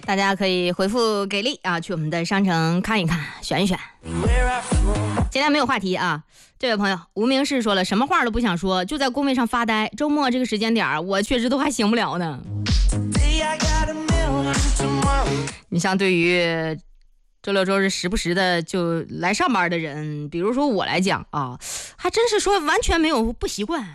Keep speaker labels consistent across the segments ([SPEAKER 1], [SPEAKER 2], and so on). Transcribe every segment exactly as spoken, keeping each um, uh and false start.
[SPEAKER 1] 大家可以回复给力啊，去我们的商城看一看，选一选。今天没有话题啊，这位朋友无名氏说了，什么话都不想说，就在工位上发呆。周末这个时间点我确实都还醒不了呢。你像对于周六周日时不时的就来上班的人，比如说我来讲啊，还真是说完全没有不习惯。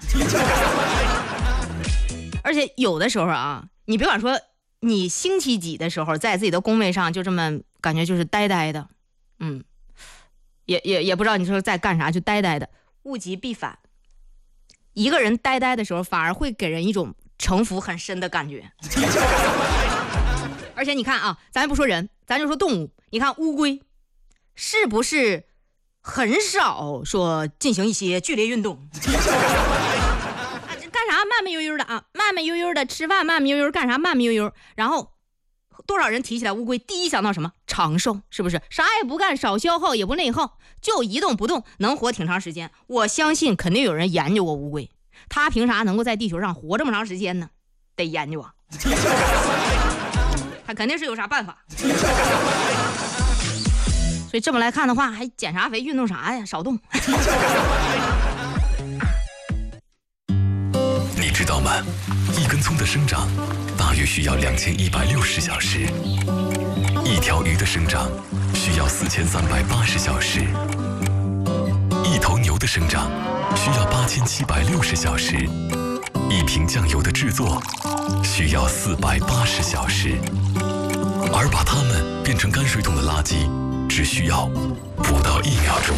[SPEAKER 1] 而且有的时候啊，你别管说你星期几的时候在自己的工位上就这么感觉就是呆呆的，嗯，也也也不知道你说在干啥，就呆呆的。物极必反，一个人呆呆的时候反而会给人一种城府很深的感觉。而且你看啊，咱不说人，咱就说动物，你看乌龟是不是很少说进行一些剧烈运动？干啥慢慢悠悠的啊，慢慢悠悠的吃饭，慢慢悠悠干啥慢慢悠悠。然后多少人提起来乌龟，第一想到什么？长寿，是不是？啥也不干，少消耗，也不内耗，就一动不动，能活挺长时间。我相信肯定有人研究过乌龟，他凭啥能够在地球上活这么长时间呢？得研究啊。他肯定是有啥办法。所以这么来看的话，还减啥肥，运动啥呀？少动。
[SPEAKER 2] 你知道吗？一根葱的生长大约需要两千一百六十小时，一条鱼的生长需要四千三百八十小时，一头牛的生长需要八千七百六十小时，一瓶酱油的制作需要四百八十小时，而把它们变成泔水桶的垃圾只需要不到一秒钟。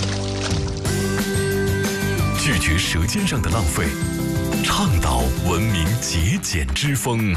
[SPEAKER 2] 拒绝舌尖上的浪费，倡导文明节俭之风。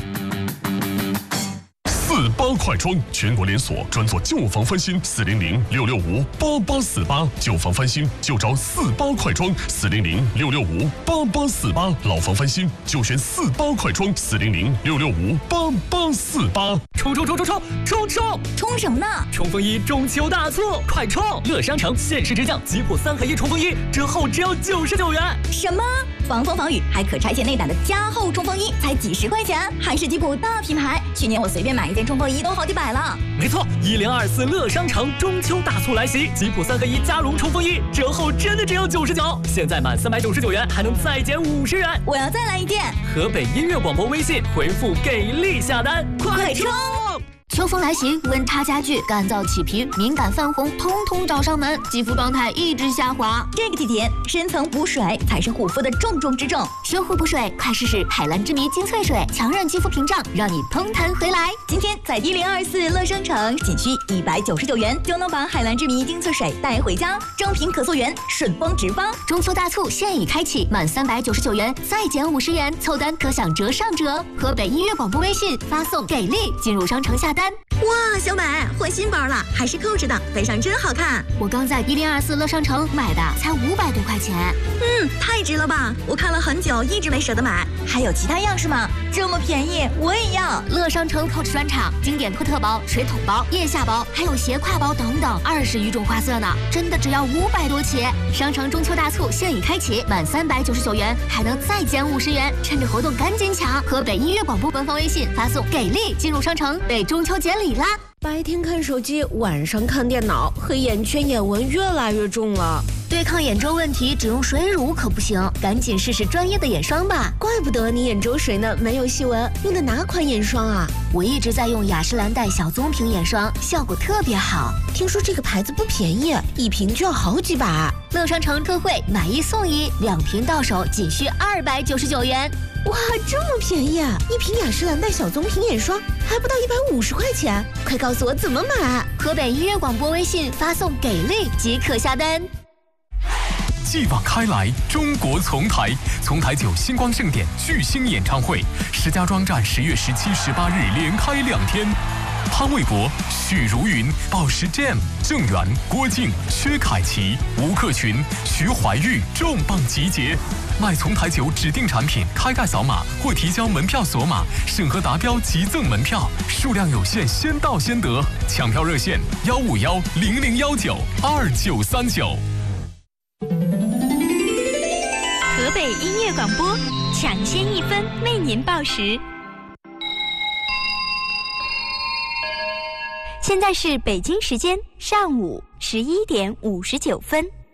[SPEAKER 3] 四八快装全国连锁，专做旧房翻新，四零零六六五八八四八，旧房翻新就找四八快装，四零零六六五八八四八，老房翻新就选四八快装，四零零六六五八八四八。
[SPEAKER 4] 冲冲冲冲冲冲冲
[SPEAKER 5] 冲什么呢？
[SPEAKER 4] 冲锋衣中秋大促，快冲！乐商城限时直降吉普三合一冲锋衣，折后只要九十九元。
[SPEAKER 5] 什么？防风防雨还可拆卸内胆的加厚冲锋衣，才几十块钱，还是吉普大品牌。去年我随便买一件冲锋衣都好几百了。
[SPEAKER 4] 没错，一零二四乐商城中秋大促来袭，吉普三合一加绒冲锋衣折后真的只有九十九，现在满三百九十九元还能再减五十元。
[SPEAKER 5] 我要再来一件。
[SPEAKER 4] 河北音乐广播微信回复给力下单，
[SPEAKER 5] 快冲！
[SPEAKER 6] 秋风来袭，温差加剧，干燥起皮，敏感泛红，通通找上门，肌肤状态一直下滑。
[SPEAKER 5] 这个季节，深层补水才是护肤的重中之重。
[SPEAKER 6] 修护补水，快试试海蓝之谜精粹水，强韧肌肤屏障，让你通弹回来。
[SPEAKER 5] 今天在一零二四乐商城，仅需一百九十九元就能把海蓝之谜精粹水带回家，正品可溯源，顺丰直发。
[SPEAKER 6] 中秋大促现已开启，满三百九十九元再减五十元，凑单可享折上折。河北音乐广播微信发送给力，进入商城下单。
[SPEAKER 5] 哇，小美换新包了，还是扣着的，背上真好看。
[SPEAKER 6] 我刚在一零二四乐商城买的，才五百多块钱。
[SPEAKER 5] 嗯，太值了吧！我看了很久，一直没舍得买。还有其他样式吗？这么便宜，我也要。
[SPEAKER 6] 乐商城 Coach 专场，经典托特包、水桶包、腋下包，还有斜挎包等等，二十余种花色呢，真的只要五百多起。商城中秋大促现已开启，满三百九十九元还能再减五十元，趁着活动赶紧抢！河北音乐广播官方微信发送给力，进入商城被中秋节礼啦！
[SPEAKER 7] 白天看手机，晚上看电脑，黑眼圈、眼纹越来越重了。
[SPEAKER 6] 对抗眼周问题，只用水乳可不行，赶紧试试专业的眼霜吧。
[SPEAKER 7] 怪不得你眼周水嫩，没有细纹，用的哪款眼霜啊？
[SPEAKER 6] 我一直在用雅诗兰黛小棕瓶眼霜，效果特别好。
[SPEAKER 7] 听说这个牌子不便宜，一瓶就要好几百。
[SPEAKER 6] 乐商城特惠，买一送一，两瓶到手仅需二百九十九元。
[SPEAKER 7] 哇，这么便宜啊！一瓶雅诗兰黛小棕瓶眼霜还不到一百五十块钱，快告诉我怎么买！
[SPEAKER 6] 河北音乐广播微信发送给力即可下单。
[SPEAKER 2] 继往开来，中国丛台，丛台酒星光盛典巨星演唱会，石家庄站十月十七、十八日连开两天。潘玮柏、许茹芸、宝石 Jam、郑源、郭靖、薛凯琪、吴克群、徐怀钰重磅集结。卖丛台酒指定产品，开盖扫码或提交门票锁码，审核达标即赠门票，数量有限，先到先得。抢票热线：幺五幺零零幺九二九三九。
[SPEAKER 8] 河北音乐广播，抢先一分为您报时。 现在是北京时间上午十一点五十九分。